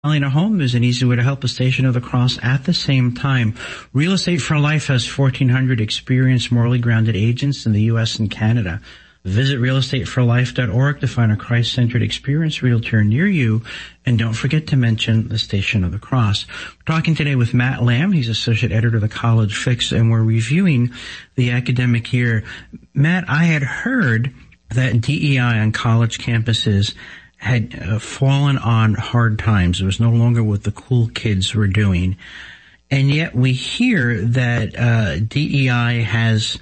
Selling a home is an easy way to help the Station of the Cross at the same time. Real Estate for Life has 1,400 experienced, morally grounded agents in the U.S. and Canada. Visit realestateforlife.org to find a Christ-centered experienced realtor near you. And don't forget to mention the Station of the Cross. We're talking today with Matt Lamb. He's associate editor of the College Fix, and we're reviewing the academic year. Matt, I had heard that DEI on college campuses had fallen on hard times. It was no longer what the cool kids were doing. And yet we hear that DEI has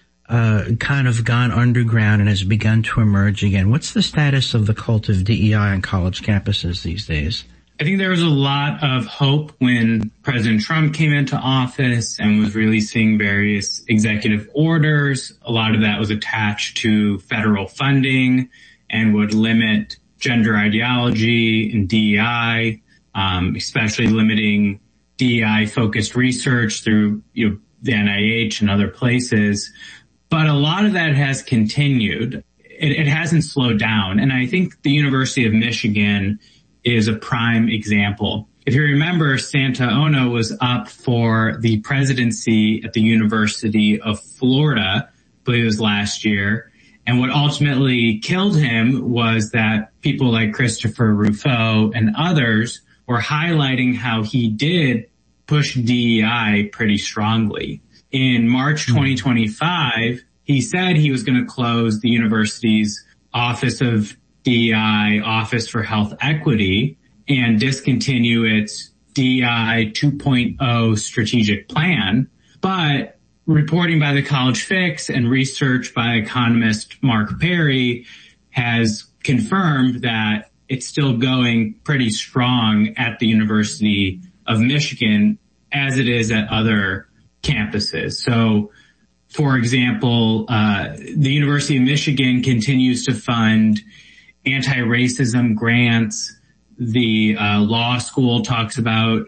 kind of gone underground and has begun to emerge again. What's the status of the cult of DEI on college campuses these days? I think there was a lot of hope when President Trump came into office and was releasing various executive orders. A lot of that was attached to federal funding and would limit gender ideology and DEI, especially limiting DEI-focused research through the NIH and other places. But a lot of that has continued. It hasn't slowed down. And I think the University of Michigan is a prime example. If you remember, Santa Ono was up for the presidency at the University of Florida, I believe it was last year. And what ultimately killed him was that people like Christopher Rufo and others were highlighting how he did push DEI pretty strongly. In March 2025, he said he was going to close the university's Office of DEI, Office for Health Equity, and discontinue its DEI 2.0 strategic plan. But reporting by the College Fix and research by economist Mark Perry has confirmed that it's still going pretty strong at the University of Michigan as it is at other campuses. So, for example, the University of Michigan continues to fund anti-racism grants. The law school talks about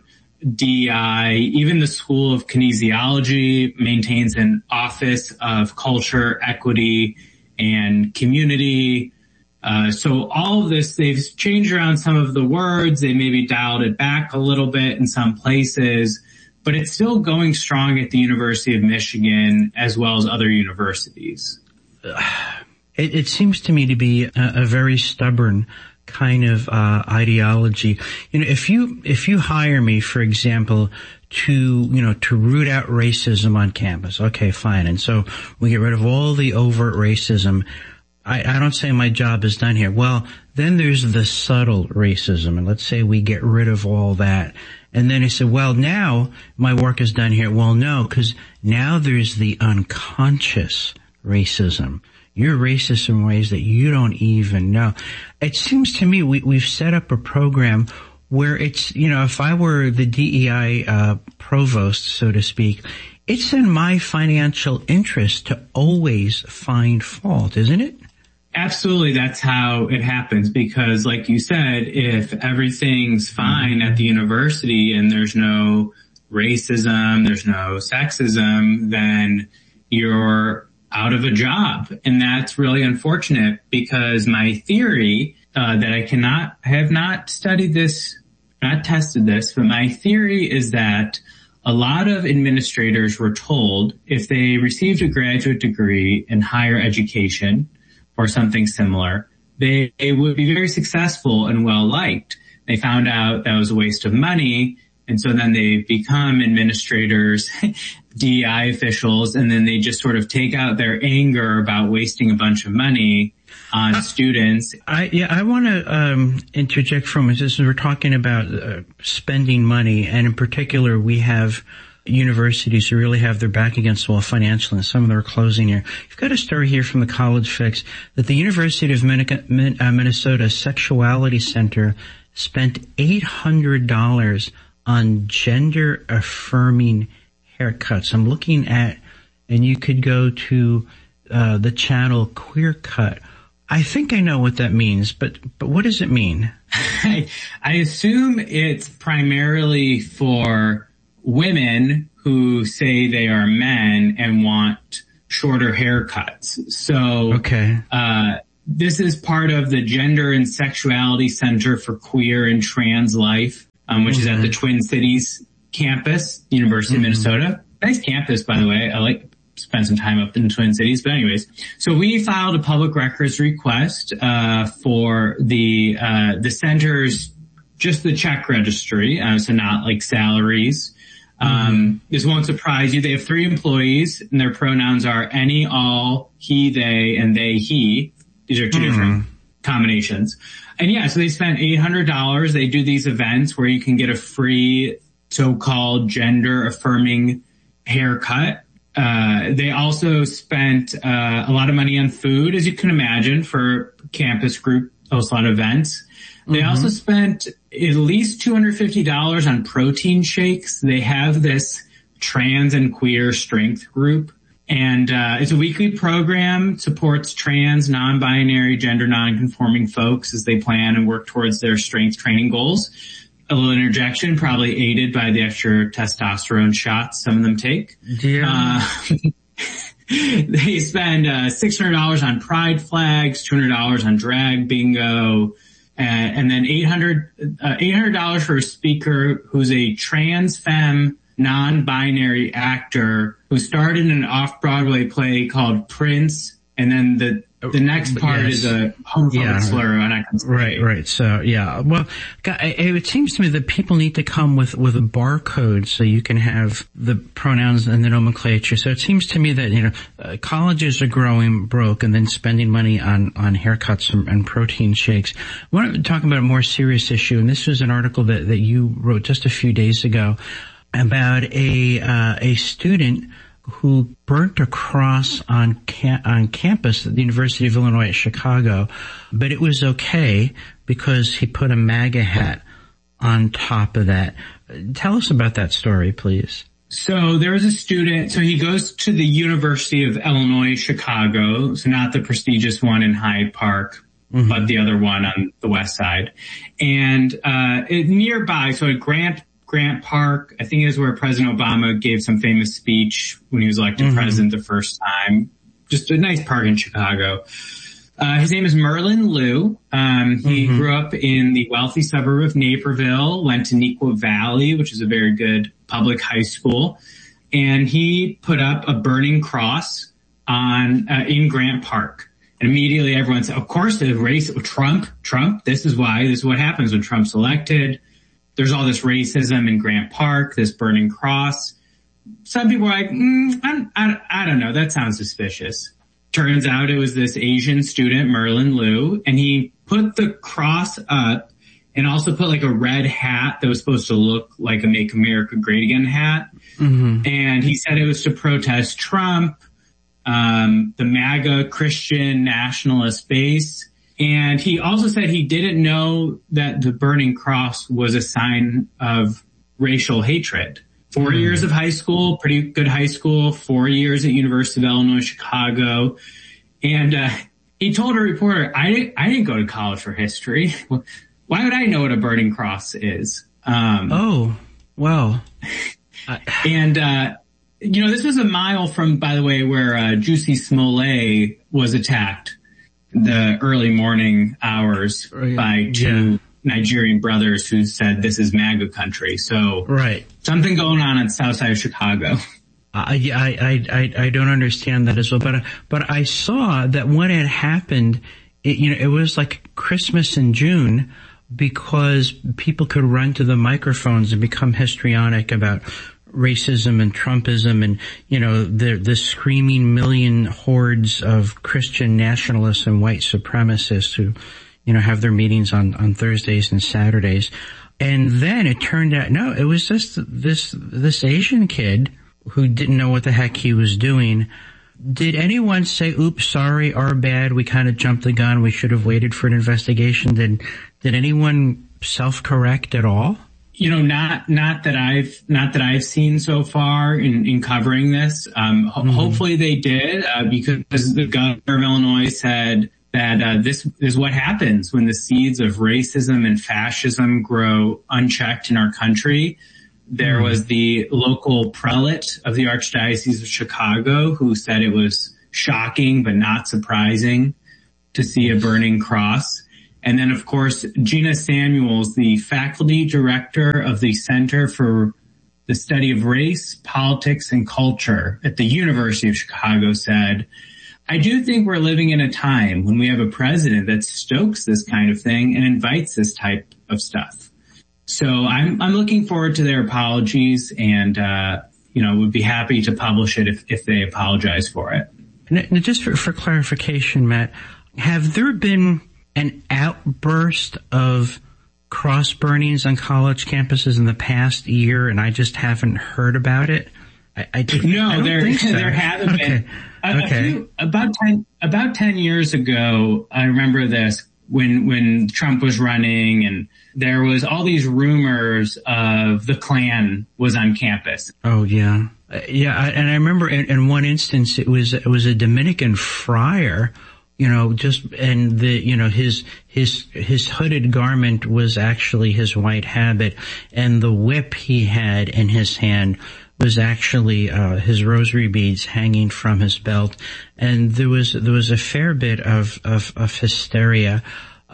DEI. Even the School of Kinesiology maintains an Office of Culture, Equity, and Community. So all of this, they've changed around some of the words. They maybe dialed it back a little bit in some places, but it's still going strong at the University of Michigan as well as other universities. It seems to me to be a very stubborn kind of ideology. If you hire me, for example, to root out racism on campus, okay, fine. And so we get rid of all the overt racism. I don't say my job is done here. Well, then there's the subtle racism, and let's say we get rid of all that. And then he said, well, now my work is done here. Well, no, because now there's the unconscious racism. You're racist in ways that you don't even know. It seems to me we've set up a program where it's, if I were the DEI provost, so to speak, it's in my financial interest to always find fault, isn't it? Absolutely, that's how it happens, because like you said, if everything's fine at the university and there's no racism, there's no sexism, then you're out of a job. And that's really unfortunate, because my theory, that I have not studied this, not tested this, but my theory is that a lot of administrators were told if they received a graduate degree in higher education or something similar, they would be very successful and well liked. They found out that was a waste of money, and so then they become administrators, DEI officials, and then they just sort of take out their anger about wasting a bunch of money on students. I want to interject from it. As we're talking about spending money, and in particular, we have universities who really have their back against the wall financially, and some of them are closing here. You've got a story here from the College Fix that the University of Minnesota Sexuality Center spent $800 on gender-affirming haircuts. I'm looking at, and you could go to the channel Queer Cut. I think I know what that means, but what does it mean? I assume it's primarily for women who say they are men and want shorter haircuts. So, okay. this is part of the Gender and Sexuality Center for Queer and Trans Life, which is at the Twin Cities campus, University of Minnesota. Nice campus, by the way. I spent some time up in the Twin Cities, but anyways. So we filed a public records request, for the center's, just the check registry, so not like salaries. This won't surprise you. They have 3 employees and their pronouns are any, all, he, they, and they, he. These are 2 different combinations. And yeah, so they spent $800. They do these events where you can get a free so-called gender affirming haircut. They also spent a lot of money on food, as you can imagine, for campus group host a lot of events. They also spent at least $250 on protein shakes. They have this trans and queer strength group, and it's a weekly program, supports trans, non-binary, gender non-conforming folks as they plan and work towards their strength training goals. A little interjection, probably aided by the extra testosterone shots some of them take. Yeah. They spend $600 on pride flags, $200 on drag bingo, and then $800 for a speaker who's a trans femme, non-binary actor who starred in an off-Broadway play called Prince, and then the next part is a homophobic slur. And I can say. Right. So, yeah. Well, it seems to me that people need to come with a barcode so you can have the pronouns and the nomenclature. So it seems to me that, colleges are growing broke and then spending money on haircuts and protein shakes. I want to talk about a more serious issue, and this was an article that you wrote just a few days ago about a student who burnt a cross on campus at the University of Illinois at Chicago, but it was okay because he put a MAGA hat on top of that. Tell us about that story, please. So there was a student, so he goes to the University of Illinois, Chicago, so not the prestigious one in Hyde Park, but the other one on the west side. And nearby, so at Grant Park, I think is where President Obama gave some famous speech when he was elected president the first time. Just a nice park in Chicago. His name is Merlin Liu. He grew up in the wealthy suburb of Naperville, went to Neuqua Valley, which is a very good public high school. And he put up a burning cross in Grant Park. And immediately everyone said, of course, the race, Trump, this is what happens when Trump's elected. There's all this racism in Grant Park, this burning cross. Some people are like, I don't know, that sounds suspicious. Turns out it was this Asian student, Merlin Liu, and he put the cross up and also put like a red hat that was supposed to look like a Make America Great Again hat. And he said it was to protest Trump, the MAGA Christian nationalist base. And he also said he didn't know that the burning cross was a sign of racial hatred. 4 years of high school, pretty good high school, 4 years at University of Illinois, Chicago. And he told a reporter, I didn't go to college for history. Why would I know what a burning cross is? And, this was a mile from, by the way, where Jussie Smollett was attacked the early morning hours by 2 Nigerian brothers who said this is MAGA country. So something going on the south side of Chicago. I don't understand that as well, but I saw that when it happened, it was like Christmas in June because people could run to the microphones and become histrionic about racism and Trumpism and, the screaming million hordes of Christian nationalists and white supremacists who, have their meetings on Thursdays and Saturdays. And then it turned out, no, it was just this Asian kid who didn't know what the heck he was doing. Did anyone say, oops, sorry, our bad, we kind of jumped the gun, we should have waited for an investigation? Did anyone self-correct at all? Not that I've seen so far in covering this. Hopefully they did, because the governor of Illinois said that this is what happens when the seeds of racism and fascism grow unchecked in our country. There was the local prelate of the Archdiocese of Chicago who said it was shocking but not surprising to see a burning cross. And then, of course, Gina Samuels, the faculty director of the Center for the Study of Race, Politics, and Culture at the University of Chicago, said, I do think we're living in a time when we have a president that stokes this kind of thing and invites this type of stuff. So I'm looking forward to their apologies and, would be happy to publish it if they apologize for it. Now, just for clarification, Matt, have there been an outburst of cross burnings on college campuses in the past year and I just haven't heard about it? There haven't been. Okay. About 10 years ago, I remember this when Trump was running and there was all these rumors of the Klan was on campus. Oh, yeah. Yeah. And I remember in one instance, it was a Dominican friar, his hooded garment was actually his white habit, and the whip he had in his hand was actually his rosary beads hanging from his belt. And there was a fair bit of hysteria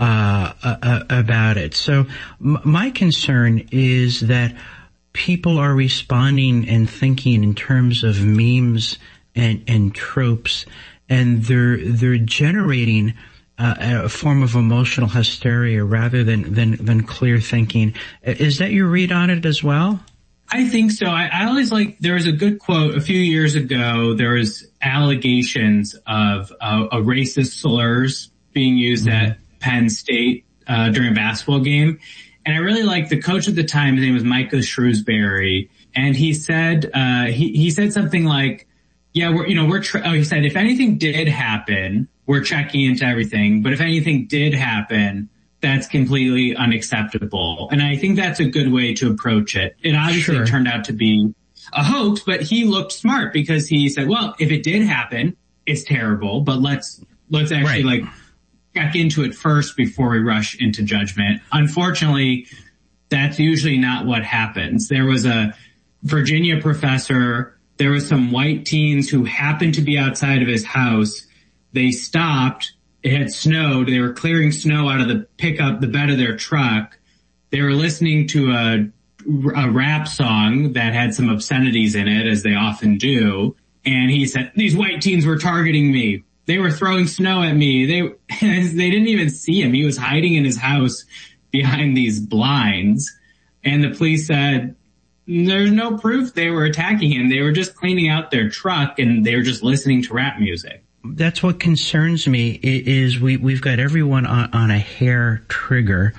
about it. So my concern is that people are responding and thinking in terms of memes and tropes, and they're generating a form of emotional hysteria rather than clear thinking. Is that your read on it as well? I think so. I always there was a good quote a few years ago. There was allegations of a racist slurs being used at Penn State during a basketball game. And I really liked the coach at the time. His name was Micah Shrewsbury. And he said, he said something like, yeah, he said, if anything did happen, we're checking into everything. But if anything did happen, that's completely unacceptable. And I think that's a good way to approach it. It obviously turned out to be a hoax, but he looked smart because he said, well, if it did happen, it's terrible, but let's actually check into it first before we rush into judgment. Unfortunately, that's usually not what happens. There was a Virginia professor, there was some white teens who happened to be outside of his house. They stopped. It had snowed. They were clearing snow out of the bed of their truck. They were listening to a rap song that had some obscenities in it, as they often do. And he said, these white teens were targeting me. They were throwing snow at me. They didn't even see him. He was hiding in his house behind these blinds. And the police said, there's no proof they were attacking him. They were just cleaning out their truck and they were just listening to rap music. That's what concerns me is we've got everyone on a hair trigger,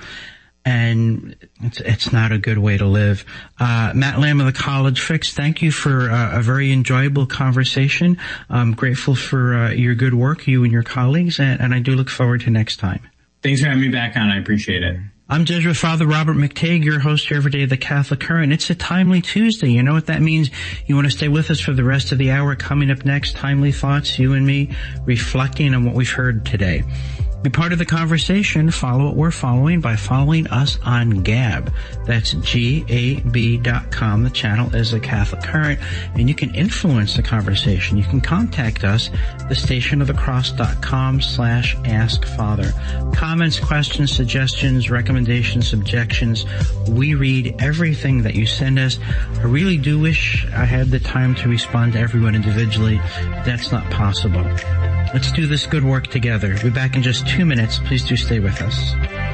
and it's not a good way to live. Matt Lamb of the College Fix, thank you for a very enjoyable conversation. I'm grateful for your good work, you and your colleagues, and I do look forward to next time. Thanks for having me back on. I appreciate it. I'm Jesuit Father Robert McTague, your host here every day of the Catholic Current. It's a Timely Tuesday. You know what that means? You want to stay with us for the rest of the hour. Coming up next, Timely Thoughts, you and me reflecting on what we've heard today. Be part of the conversation. Follow what we're following by following us on Gab. That's GAB.com. The channel is the Catholic Current, and you can influence the conversation. You can contact us, thestationofthecross.com/askfather. Comments, questions, suggestions, recommendations, objections. We read everything that you send us. I really do wish I had the time to respond to everyone individually. That's not possible. Let's do this good work together. We'll be back in just 2 minutes. Please do stay with us.